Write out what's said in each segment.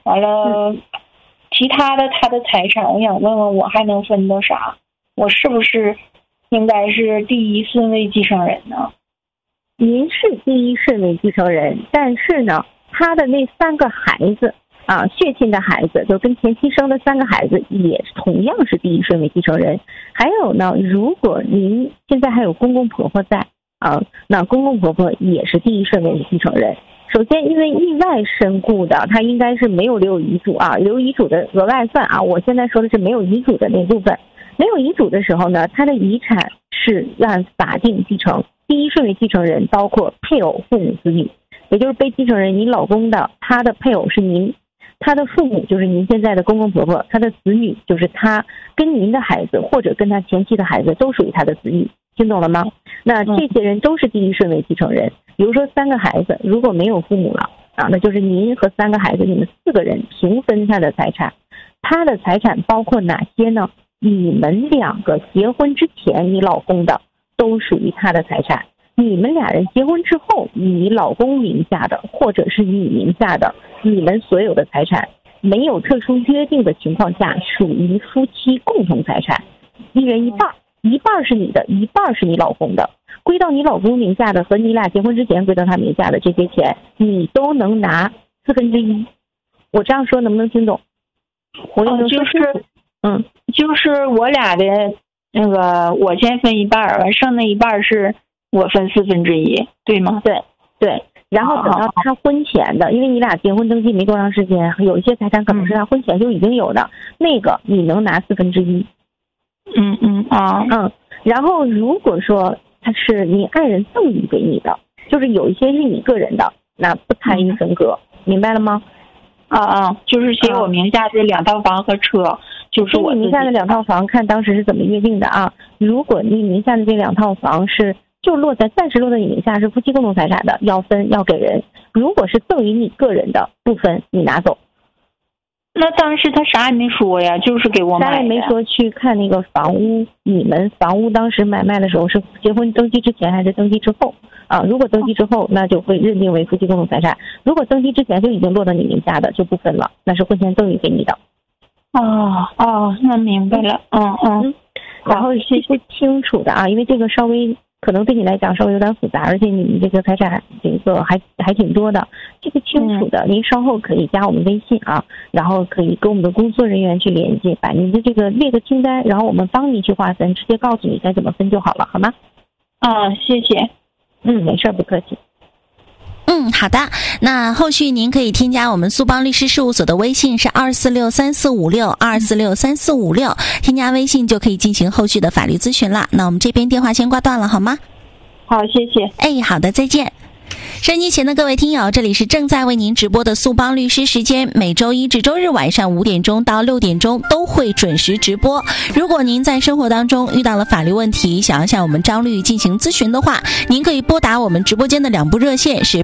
完了，其他的他的财产，我想问问我还能分到啥？我是不是应该是第一顺位继承人呢？ 您是第一顺位继承人，但是呢，他的那3个孩子啊，血亲的孩子，就跟前妻生的3个孩子，也同样是第一顺位继承人。还有呢，如果您现在还有公公婆婆在啊，那公公婆婆也是第一顺位的继承人。首先，因为意外身故的，他应该是没有留遗嘱啊，留遗嘱的额外算啊。我现在说的是没有遗嘱的那部分。没有遗嘱的时候呢，他的遗产是按法定继承。第一顺位继承人包括配偶、父母、子女，也就是被继承人您老公的，他的配偶是您，他的父母就是您现在的公公婆婆，他的子女就是他跟您的孩子或者跟他前妻的孩子都属于他的子女，听懂了吗？那这些人都是第一顺位继承人。比如说3个孩子如果没有父母了啊，那就是您和3个孩子，你们4个人平分他的财产。他的财产包括哪些呢？你们2个结婚之前你老公的都属于他的财产，你们2人结婚之后你老公名下的或者是你名下的，你们所有的财产没有特殊约定的情况下属于夫妻共同财产，一人一半，一半是你的，一半是你老公的。归到你老公名下的和你俩结婚之前归到他名下的这些钱，你都能拿1/4。我这样说能不能听懂？我有没有说清楚？ 就是我俩的那个，我先分一半，完剩那一半是我分1/4，对吗？ 对。然后等到他婚前的，因为你俩结婚登记没多长时间，有一些财产可能是他婚前就已经有的，那个你能拿1/4。然后如果说他是你爱人赠与给你的，就是有一些是你个人的，那不参与分割，明白了吗？ 就是写我名下这2套房和车，就是我名下的2套房，看当时是怎么约定的啊？如果你名下的这2套房是就暂时落在你名下，是夫妻共同财产的，要分要给人；如果是赠与你个人的，不分，你拿走。 那当时他啥也没说呀，就是给我买的。 啥也没说去看那个房屋，你们房屋当时买卖的时候是结婚登记之前还是登记之后啊？如果登记之后，那就会认定为夫妻共同财产；如果登记之前就已经落到你名下的，就不分了，那是婚前赠与给你的。 那明白了。 然后是不清楚的啊，因为这个稍微可能对你来讲稍微有点复杂，而且你们这个财产这个还挺多的，这个清楚的，您稍后可以加我们微信啊，然后可以跟我们的工作人员去联系，把您的这个列个清单，然后我们帮你去划分，直接告诉你该怎么分就好了，好吗？ 谢谢。 没事，不客气。 好的，那后续您可以添加我们苏邦律师事务所的微信是2463456，2463456，添加微信就可以进行后续的法律咨询了。那我们这边电话先挂断了，好吗？ 好，谢谢。 好的，再见。收音机前的各位听友，这里是正在为您直播的苏邦律师时间，每周一至周日晚上5点钟到6点钟都会准时直播。如果您在生活当中遇到了法律问题，想要向我们张律进行咨询的话，您可以拨打我们直播间的2部热线，是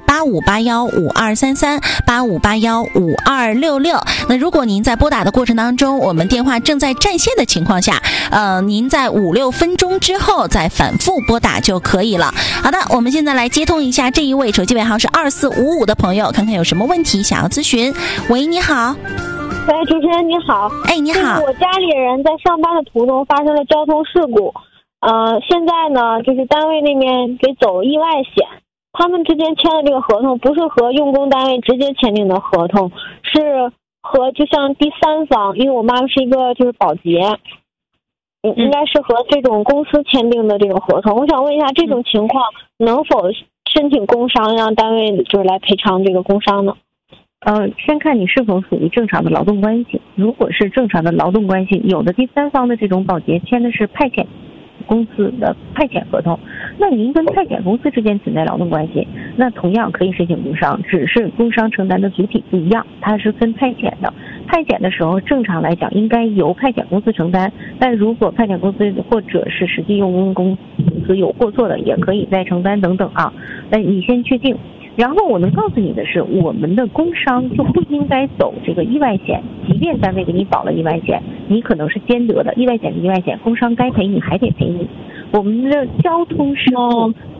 85815233、85815266。那如果您在拨打的过程当中，我们电话正在占线的情况下，您在5-6分钟之后再反复拨打就可以了。好的，我们现在来接通一下这一位手机尾号是2455的朋友，看看有什么问题想要咨询。喂，你好。 喂，主持人你好。 你好。 我家里人在上班的途中发生了交通事故，现在呢，就是单位那边给走意外险，他们之间签的这个合同不是和用工单位直接签订的合同，是和就像第三方，因为我妈妈是一个就是保洁，应该是和这种公司签订的这种合同。我想问一下，这种情况能否申请工伤，让单位就是来赔偿这个工伤呢？ 先看你是否属于正常的劳动关系。如果是正常的劳动关系，有的第三方的这种保洁签的是派遣公司的派遣合同，那您跟派遣公司之间存在劳动关系，那同样可以申请工伤，只是工伤承担的主体不一样，它是分派遣的。派遣的时候正常来讲应该由派遣公司承担，但如果派遣公司或者是实际用工公司有过错的，也可以再承担等等啊。那你先确定。然后我能告诉你的是，我们的工伤就不应该走这个意外险，即便单位给你保了意外险，你可能是兼得的，意外险是意外险，工伤该赔你还得赔你。我们的交通事故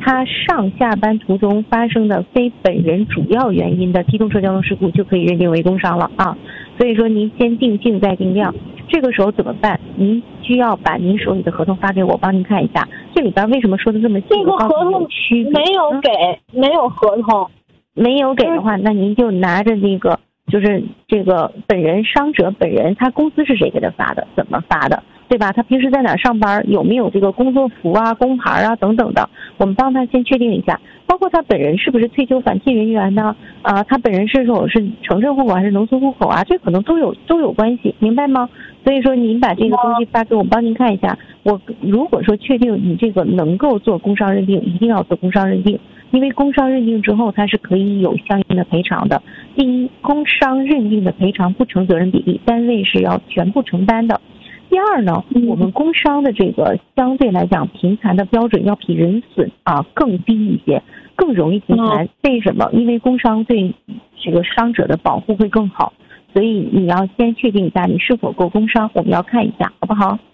他上下班途中发生的非本人主要原因的机动车交通事故，就可以认定为工伤了啊。所以说您先定性再定量，这个时候怎么办？您需要把您手里的合同发给我，帮您看一下。这里边为什么说的这么细？ 这个合同没有给，没有合同， 没有给的话，那您就拿着那个，就是这个本人伤者本人，他工资是谁给他发的，怎么发的，对吧？他平时在哪上班，有没有这个工作服啊、工牌啊等等的，我们帮他先确定一下。包括他本人是不是退休返聘人员呢？他本人是否是城镇户口还是农村户口啊？这可能都有关系，明白吗？所以说您把这个东西发给我，帮您看一下。我如果说确定你这个能够做工伤认定，一定要做工伤认定，因为工伤认定之后它是可以有相应的赔偿的。第一，工伤认定的赔偿不成责任比例，单位是要全部承担的。第二呢，我们工伤的这个相对来讲评残的标准要比人损更低一些，更容易评残。为什么？因为工伤对这个伤者的保护会更好，所以你要先确定一下你是否够工伤，我们要看一下，好不好？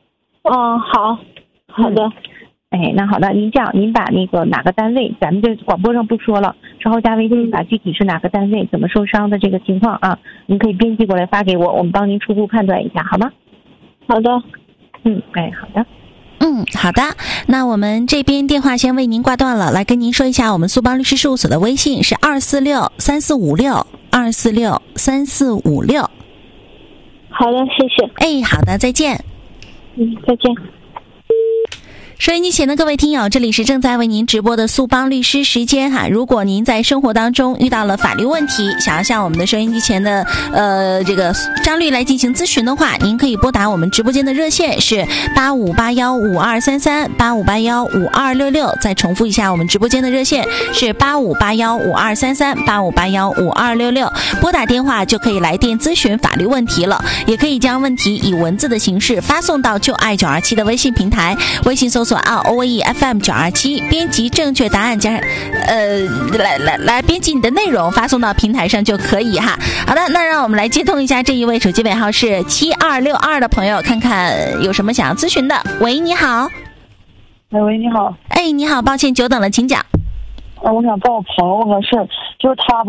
好的。那好的，您这样，您把那个哪个单位，咱们这广播上不说了，稍后加微信把具体是哪个单位怎么受伤的这个情况啊，您可以编辑过来发给我，我们帮您初步判断一下，好吗？ 好的。 好的。 好的，那我们这边电话先为您挂断了，来跟您说一下，我们苏邦律师事务所的微信是2463456，2463456。 好的，谢谢。 好的，再见。 再见。 收音机前的各位听友，这里是正在为您直播的苏邦律师时间哈。如果您在生活当中遇到了法律问题，想要向我们的收音机前的这个张律来进行咨询的话，您可以拨打我们直播间的热线是85815233，85815266。再重复一下，我们直播间的热线是85815233，85815266。拨打电话就可以来电咨询法律问题了，也可以将问题以文字的形式发送到就爱927的微信平台，微信搜索OAE FM 927，编辑正确答案加上来编辑你的内容发送到平台上就可以哈。好的，那让我们来接通一下这一位手机尾号是7262的朋友，看看有什么想要咨询的。喂，你好。 喂，你好。 你好，抱歉久等了，请讲。 我想帮我朋友问个事儿，就是他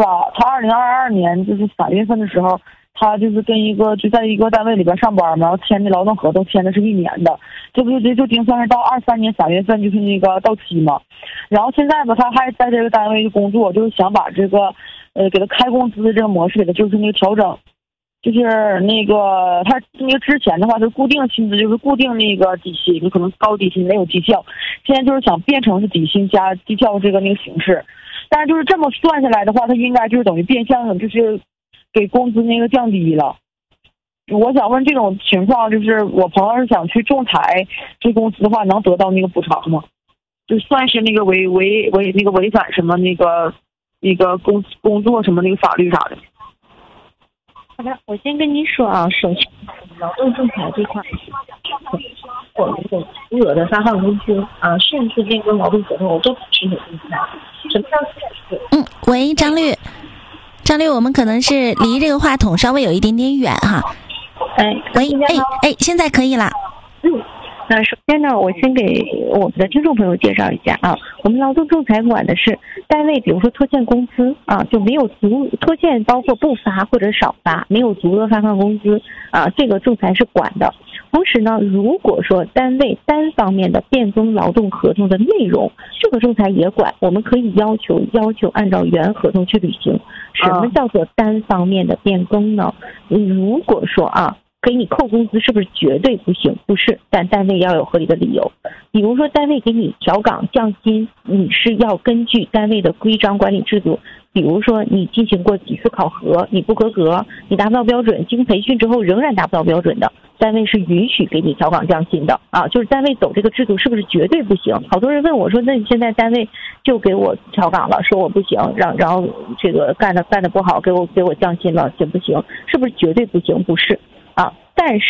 2022年就是3月份的时候，他就是在一个单位里边上班嘛，然后签的劳动合同签的是1年的，这不就定算是到23年3月份就是那个到期嘛。然后现在吧，他还在这个单位工作，就是想把这个给他开工资的这个模式给他就是那个调整，就是那个他那个之前的话是固定薪资，就是固定那个底薪，可能高底薪没有绩效，现在就是想变成是底薪加绩效这个那个形式。但是就是这么算下来的话，他应该就是等于变相就是给工资那个降低了。我想问这种情况，就是我朋友是想去仲裁这公司的话，能得到那个补偿吗？就算是那个违反什么那个工作什么那个法律啥的。 好的，我先跟您说啊，首先劳动仲裁这块，我们的足额的发放工资甚至变更劳动合同，我都是有仲裁。什么叫喂，张律，我们可能是离这个话筒稍微有一点点远哈。喂，现在可以了。 那首先呢，我先给我们的听众朋友介绍一下我们劳动仲裁管的是单位，比如说拖欠工资就没有拖欠，包括不发或者少发，没有足额发放工资这个仲裁是管的。同时呢，如果说单位单方面的变更劳动合同的内容，这个仲裁也管，我们可以要求按照原合同去履行。什么叫做单方面的变更呢？如果说给你扣工资是不是绝对不行？不是，但单位要有合理的理由。比如说单位给你调岗降薪，你是要根据单位的规章管理制度，比如说你进行过几次考核，你不合格，你达不到标准，经培训之后仍然达不到标准的，单位是允许给你调岗降薪的就是单位走这个制度是不是绝对不行？好多人问我说，那你现在单位就给我调岗了，说我不行，然后这个干的不好，给我降薪了，行不行？是不是绝对不行？不是但是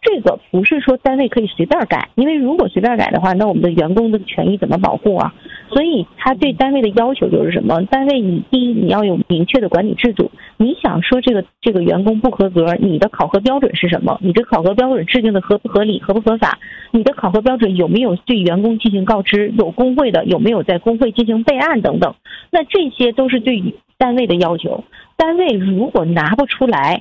这个不是说单位可以随便改，因为如果随便改的话，那我们的员工的权益怎么保护啊？所以他对单位的要求就是什么？单位第一你要有明确的管理制度，你想说这个员工不合格，你的考核标准是什么？你这考核标准制定的合不合理、合不合法？你的考核标准有没有对员工进行告知？有工会的有没有在工会进行备案等等？那这些都是对于单位的要求。单位如果拿不出来